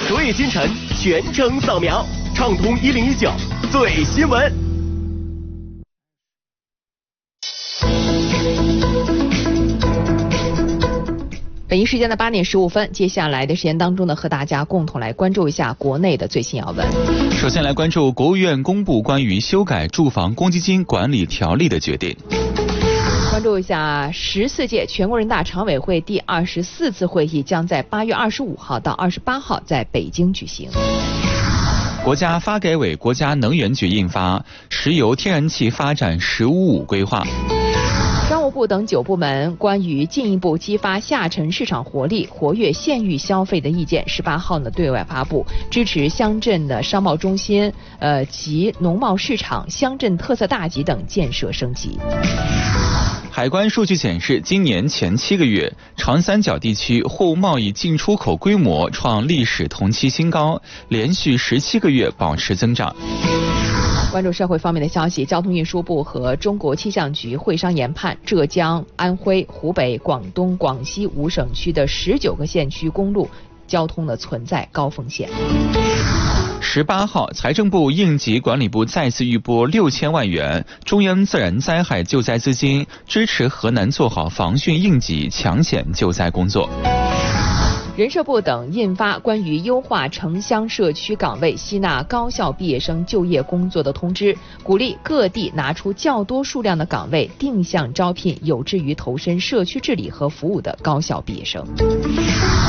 昨夜今晨全程扫描，畅通1019最新闻。 北京时间的8点15分，接下来的时间当中呢，和大家共同来关注一下国内的最新要闻。 首先来关注国务院公布关于修改住房公积金管理条例的决定。 关注一下14届全国人大常委会第24次会议将在8月25号到28号在北京举行。 国家发改委、国家能源局印发《石油天然气发展“十五五”规划》。 商务部等9部门关于进一步激发下沉市场活力、活跃县域消费的意见，18号呢对外发布，支持乡镇的商贸中心、及农贸市场、乡镇特色大集等建设升级。 海关数据显示，今年前7个月，长三角地区货物贸易进出口规模创历史同期新高，连续17个月保持增长。 关注社会方面的消息，交通运输部和中国气象局会商研判，浙江、安徽、湖北、广东、广西5省区的19个县区公路交通呢存在高风险。 18号，财政部应急管理部再次预拨6000万元中央自然灾害救灾资金，支持河南做好防汛应急抢险救灾工作。 人社部等印发关于优化城乡社区岗位吸纳高校毕业生就业工作的通知，鼓励各地拿出较多数量的岗位，定向招聘有志于投身社区治理和服务的高校毕业生。